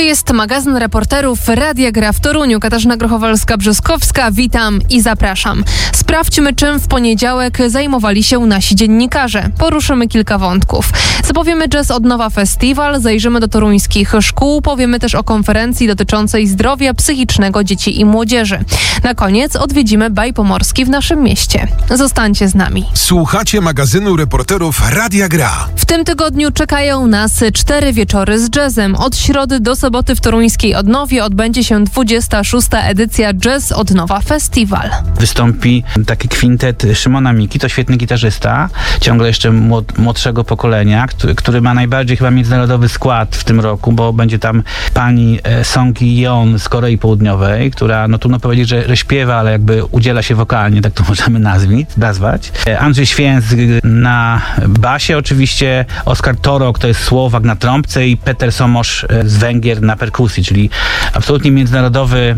jest magazyn reporterów Radia Gra w Toruniu. Katarzyna Grochowalska-Brzoskowska, witam i zapraszam. Sprawdźmy, czym w poniedziałek zajmowali się nasi dziennikarze. Poruszymy kilka wątków. Zapowiemy Jazz od Nowa Festiwal, zajrzymy do toruńskich szkół, powiemy też o konferencji dotyczącej zdrowia psychicznego dzieci i młodzieży. Na koniec odwiedzimy Baj Pomorski w naszym mieście. Zostańcie z nami. Słuchacie magazynu reporterów Radia Gra. W tym tygodniu czekają nas 4 wieczory z jazzem. Od środy do soboty w toruńskiej Odnowie odbędzie się 26. edycja Jazz od Nowa Festiwal. Wystąpi taki kwintet Szymona Miki, to świetny gitarzysta, ciągle jeszcze młodszego pokolenia, który ma najbardziej chyba międzynarodowy skład w tym roku, bo będzie tam pani Song Ki-yeon z Korei Południowej, która, no trudno powiedzieć, że śpiewa, ale jakby udziela się wokalnie, tak to możemy nazwać. Andrzej Święc na basie oczywiście, Oskar Torok to jest Słowak na trąbce i Peter Somosz z Węgier na perkusji, czyli absolutnie międzynarodowy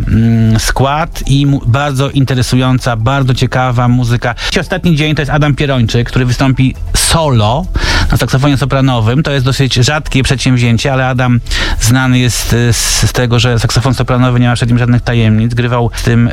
skład i bardzo interesująca, bardzo ciekawa muzyka. Ostatni dzień to jest Adam Pierończyk, który wystąpi solo na saksofonie sopranowym. To jest dosyć rzadkie przedsięwzięcie, ale Adam znany jest z tego, że saksofon sopranowy nie ma przed nim żadnych tajemnic. Grywał z tym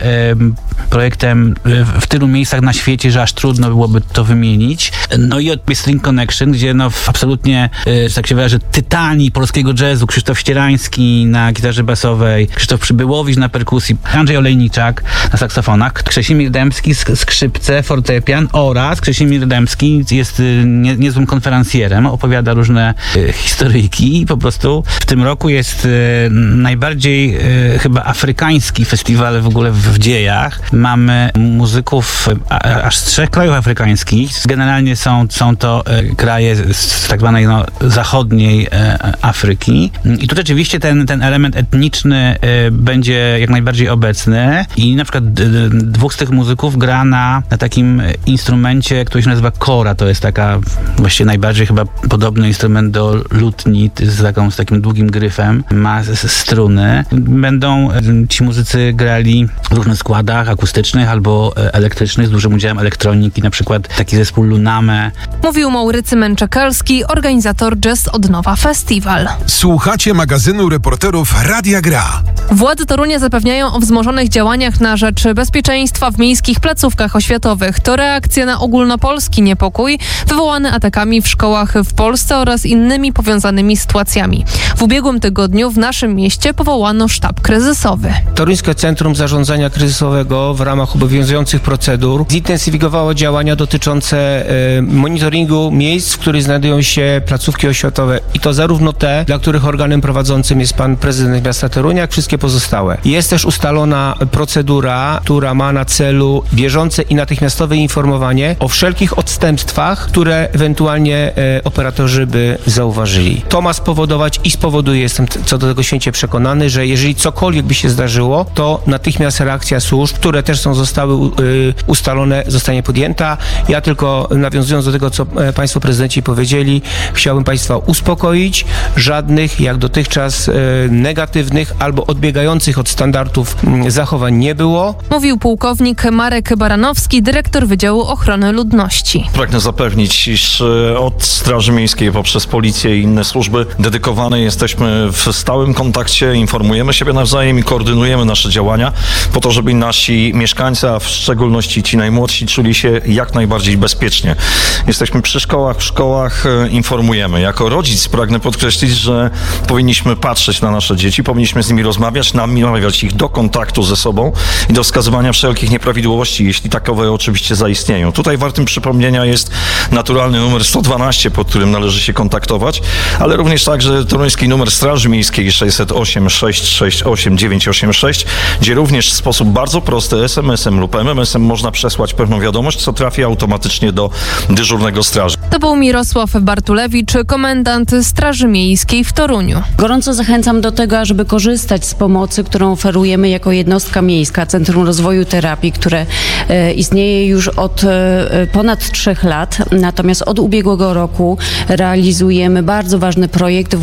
projektem w tylu miejscach na świecie, że aż trudno byłoby to wymienić. No i od String Connection, gdzie absolutnie, że tak się wyrażę, tytani polskiego jazzu, Krzysztof Ścierański na gitarze basowej, Krzysztof Przybyłowicz na perkusji, Andrzej Olejniczak na saksofonach, Krzesimir Dębski skrzypce, fortepian oraz Krzesimir Dębski jest niezłym konferencjerem, opowiada różne historyjki i po prostu w tym roku jest najbardziej chyba afrykański festiwal w ogóle w dziejach. Mamy muzyków aż z 3 krajów afrykańskich. Generalnie są to kraje z tak zwanej zachodniej Afryki. I tu rzeczywiście ten element etniczny będzie jak najbardziej obecny i na przykład 2 z tych muzyków gra na takim instrumencie, który się nazywa kora. To jest taka właściwie najbardziej chyba podobny instrument do lutni z takim długim gryfem. Ma struny. Będą ci muzycy grali w różnych składach akustycznych albo elektrycznych z dużym udziałem elektroniki, na przykład taki zespół Luname. Mówił Maurycy Męczekalski, organizator Jazz od Nowa Festiwal. Słuchacie magazynu reporterów Radia Gra. Władze Torunia zapewniają o wzmożonych działaniach na rzecz bezpieczeństwa w miejskich placówkach oświatowych. To reakcja na ogólnopolski niepokój wywołany atakami w szkołach w Polsce oraz innymi powiązanymi sytuacjami. W ubiegłym tygodniu w naszym mieście powołano sztab kryzysowy. Toruńskie Centrum Zarządzania Kryzysowego w ramach obowiązujących procedur zintensyfikowało działania dotyczące monitoringu miejsc, w których znajdują się placówki oświatowe i to zarówno te, dla których organem prowadzącym jest pan prezydent miasta Torunia, jak wszystkie pozostałe. Jest też ustalona procedura, która ma na celu bieżące i natychmiastowe informowanie o wszelkich odstępstwach, które ewentualnie operatorzy by zauważyli. To ma spowodować i spowoduje, jestem co do tego święcie przekonany, że jeżeli cokolwiek by się zdarzyło, to natychmiast reakcja służb, które też zostały ustalone, zostanie podjęta. Ja tylko nawiązując do tego, co państwo prezydenci powiedzieli, chciałbym państwa uspokoić. Żadnych, jak dotychczas, negatywnych albo odbiegających od standardów zachowań nie było. Mówił pułkownik Marek Baranowski, dyrektor Wydziału Ochrony Ludności. Pragnę zapewnić, iż od Straży Miejskiej poprzez Policję i inne służby dedykowane jesteśmy w stałym kontakcie, informujemy siebie nawzajem i koordynujemy nasze działania po to, żeby nasi mieszkańcy, a w szczególności ci najmłodsi, czuli się jak najbardziej bezpiecznie. Jesteśmy przy szkołach, w szkołach informujemy. Jako rodzic pragnę podkreślić, że powinniśmy patrzeć na nasze dzieci, powinniśmy z nimi rozmawiać, namawiać ich do kontaktu ze sobą i do wskazywania wszelkich nieprawidłowości, jeśli takowe oczywiście zaistnieją. Tutaj wartym przypomnienia jest naturalny numer 112, pod którym należy się kontaktować, ale również także toruński numer Straży Miejskiej 608 668 986, gdzie również w sposób bardzo prosty SMS-em lub MMS-em można przesłać pewną wiadomość, co trafi automatycznie do dyżurnego straży. To był Mirosław Bartulewicz, komendant Straży Miejskiej w Toruniu. Gorąco zachęcam do tego, ażeby korzystać z pomocy, którą oferujemy jako jednostka miejska, Centrum Rozwoju Terapii, które istnieje już od ponad 3 lat. Natomiast od ubiegłego roku realizujemy bardzo ważny projekt właśnie skierowany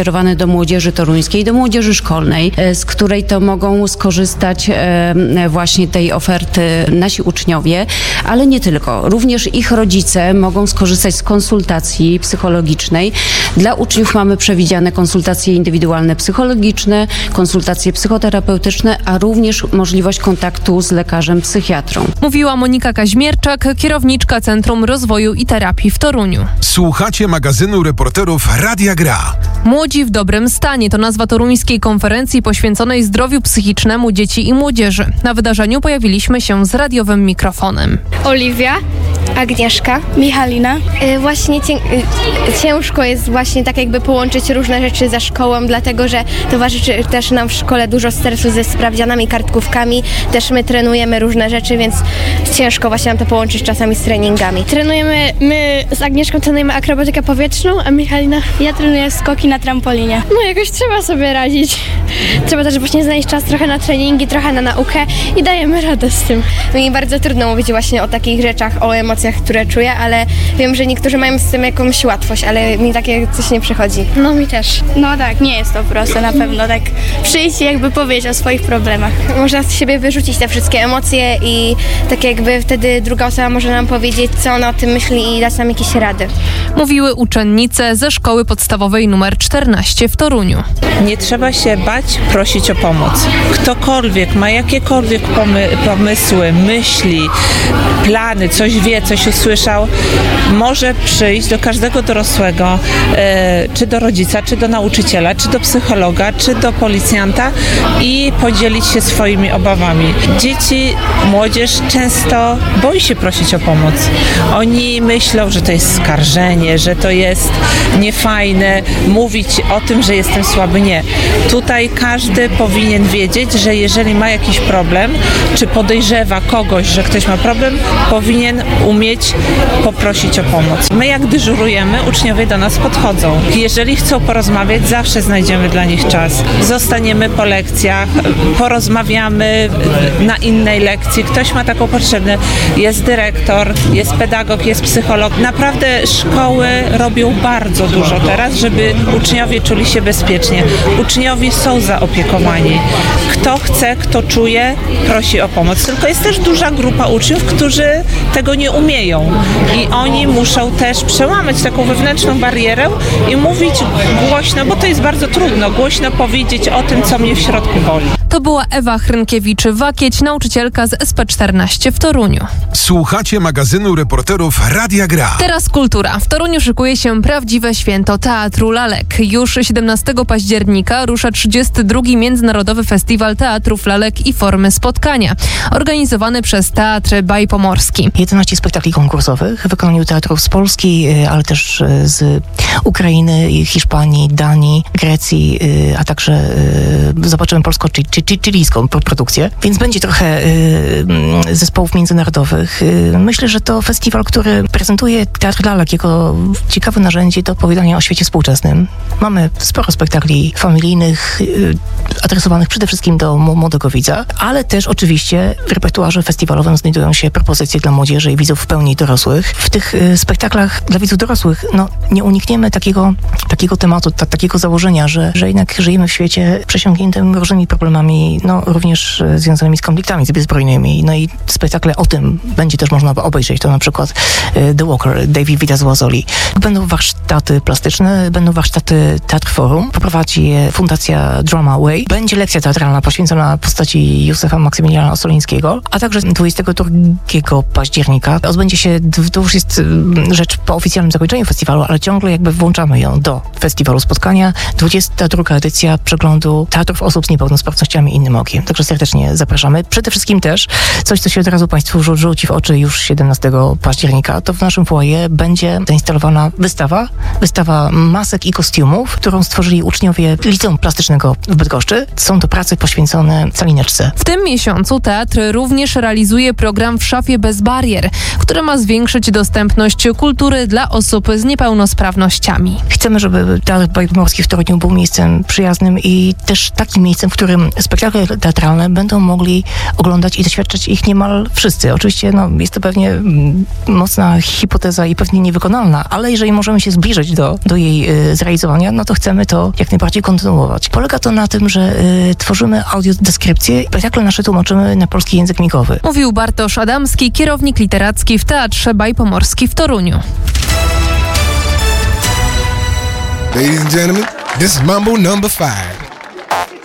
skierowany do młodzieży toruńskiej, do młodzieży szkolnej, z której to mogą skorzystać właśnie tej oferty nasi uczniowie, ale nie tylko. Również ich rodzice mogą skorzystać z konsultacji psychologicznej. Dla uczniów mamy przewidziane konsultacje indywidualne psychologiczne, konsultacje psychoterapeutyczne, a również możliwość kontaktu z lekarzem psychiatrą. Mówiła Monika Kaźmierczak, kierowniczka Centrum Rozwoju i Terapii w Toruniu. Słuchacie magazynu reporterów Radia Gra. Młodzi w dobrym stanie to nazwa toruńskiej konferencji poświęconej zdrowiu psychicznemu dzieci i młodzieży. Na wydarzeniu pojawiliśmy się z radiowym mikrofonem. Oliwia, Agnieszka, Michalina. Właśnie ciężko jest właśnie tak jakby połączyć różne rzeczy ze szkołą, dlatego że towarzyszy też nam w szkole dużo stresu ze sprawdzianami, kartkówkami. Też my trenujemy różne rzeczy, więc ciężko właśnie nam to połączyć czasami z treningami. My z Agnieszką trenujemy akrobatykę powietrzną, a Michalina... Ja trenuję skoki na trampolinie. No jakoś trzeba sobie radzić. Trzeba też właśnie znaleźć czas trochę na treningi, trochę na naukę i dajemy radę z tym. Mi bardzo trudno mówić właśnie o takich rzeczach, o emocjach, które czuję, ale wiem, że niektórzy mają z tym jakąś łatwość, ale mi takie coś nie przychodzi. No mi też. No tak, nie jest to proste na pewno, tak przyjść i jakby powiedzieć o swoich problemach. Można z siebie wyrzucić te wszystkie emocje i tak jakby wtedy druga osoba może nam powiedzieć, co ona o tym myśli i dać nam jakieś rady. Mówiły uczennice ze szkoły podstawowej nr 14 w Toruniu. Nie trzeba się bać prosić o pomoc. Ktokolwiek ma jakiekolwiek pomysły, myśli, plany, coś wie, coś usłyszał, może przyjść do każdego dorosłego, czy do rodzica, czy do nauczyciela, czy do psychologa, czy do policjanta i podzielić się swoimi obawami. Dzieci, młodzież często boi się prosić o pomoc. Oni myślą, że to jest skarżenie, że to jest niefajne, mówić o tym, że jestem słaby. Nie. Tutaj każdy powinien wiedzieć, że jeżeli ma jakiś problem, czy podejrzewa kogoś, że ktoś ma problem, powinien umieć poprosić o pomoc. My jak dyżurujemy, uczniowie do nas podchodzą. Jeżeli chcą porozmawiać, zawsze znajdziemy dla nich czas. Zostaniemy po lekcjach, porozmawiamy na innej lekcji. Ktoś ma taką potrzebę. Jest dyrektor, jest pedagog, jest psycholog. Naprawdę szkoły robią bardzo dużo teraz, żeby uczniowie czuli się bezpiecznie. Uczniowie są zaopiekowani. Kto chce, kto czuje, prosi o pomoc. Tylko jest też duża grupa uczniów, którzy tego nie umieją. I oni muszą też przełamać taką wewnętrzną barierę i mówić głośno, bo to jest bardzo trudno, głośno powiedzieć o tym, co mnie w środku boli. To była Ewa Hrynkiewicz-Wakieć, nauczycielka z SP14 w Toruniu. Słuchacie magazynu reporterów Radia Gra. Teraz kultura. W Toruniu szykuje się prawdziwe święto Teatru Lalek. Już 17 października rusza 32. Międzynarodowy Festiwal Teatrów Lalek i Formy Spotkania, organizowany przez Teatr Bajpomorski. 11 spektakli konkursowych w wykonaniu teatrów z Polski, ale też z Ukrainy, Hiszpanii, Danii, Grecji, a także zobaczymy polsko-chilijską produkcję, więc będzie trochę zespołów międzynarodowych. Myślę, że to festiwal, który prezentuje Teatr Lalek jako ciekawe narzędzie do opowiadania o świecie współczesnym. Mamy sporo spektakli familijnych, adresowanych przede wszystkim do młodego widza, ale też oczywiście w repertuarze festiwalowym znajdują się propozycje dla młodzieży i widzów w pełni dorosłych. W tych spektaklach dla widzów dorosłych nie unikniemy takiego tematu, takiego założenia, że jednak żyjemy w świecie przesiąkniętym różnymi problemami, również związanymi z konfliktami zbrojnymi. No i spektakle o tym będzie też można obejrzeć. To na przykład The Walker, David Vita z Łazoli. Będą warsztaty plastyczne, będą warsztaty Teatr Forum. Poprowadzi je Fundacja Drama Way. Będzie lekcja teatralna poświęcona postaci Józefa Maksymiliana Ossolińskiego, a także 22 października odbędzie się, to już jest rzecz po oficjalnym zakończeniu festiwalu, ale ciągle jakby włączamy ją do festiwalu spotkania. 22 edycja przeglądu teatrów osób z niepełnosprawnościami innym okiem. Także serdecznie zapraszamy. Przede wszystkim też coś, co się od razu Państwu rzuci w oczy już 17 października, to w naszym foyer będzie zainstalowana wystawa masek i kostiumów, którą stworzyli uczniowie Liceum Plastycznego w Bydgoszczy. Są to prace poświęcone calineczce. W tym miesiącu teatr również realizuje program W szafie bez barier, który które ma zwiększyć dostępność kultury dla osób z niepełnosprawnościami. Chcemy, żeby Teatr Bajmorski w Toruniu był miejscem przyjaznym i też takim miejscem, w którym spektakle teatralne będą mogli oglądać i doświadczać ich niemal wszyscy. Oczywiście jest to pewnie mocna hipoteza i pewnie niewykonalna, ale jeżeli możemy się zbliżyć do jej zrealizowania, no to chcemy to jak najbardziej kontynuować. Polega to na tym, że tworzymy audiodeskrypcje i spektakle nasze tłumaczymy na polski język migowy. Mówił Bartosz Adamski, kierownik literacki w Teatrze Bajpomorski w Toruniu. Ladies and gentlemen, this is Mambo number 5.